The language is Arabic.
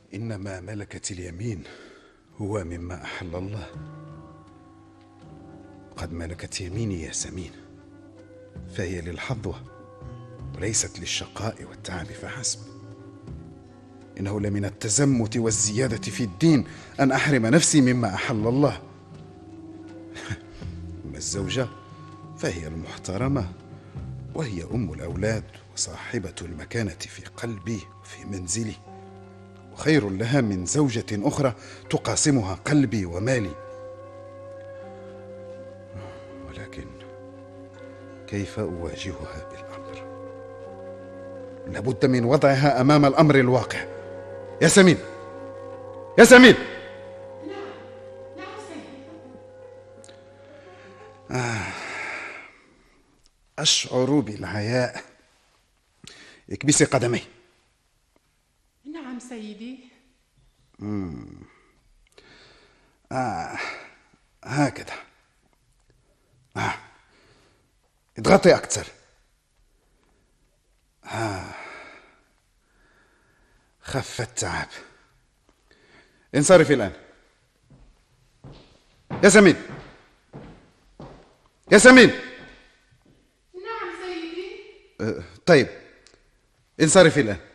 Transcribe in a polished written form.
إنما ملكت اليمين هو مما أحل الله. قد ملكت يميني يا سمين، فهي للحظوة وليست للشقاء والتعب فحسب. إنه لمن التزمت والزيادة في الدين أن أحرم نفسي مما أحل الله. أما الزوجة فهي المحترمة، وهي أم الأولاد وصاحبة المكانة في قلبي وفي منزلي، وخير لها من زوجة أخرى تقاسمها قلبي ومالي. ولكن كيف أواجهها بالأمر؟ لابد من وضعها أمام الأمر الواقع. يا سمين، يا سمين! نعم سيدي. أشعر بالعياء. اكبسي قدمي. نعم سيدي. هكذا. اضغطي أكثر. خف التعب. انصرفي الآن. يا سمين، يا سمين! نعم سيدي. طيب انصرفي الآن.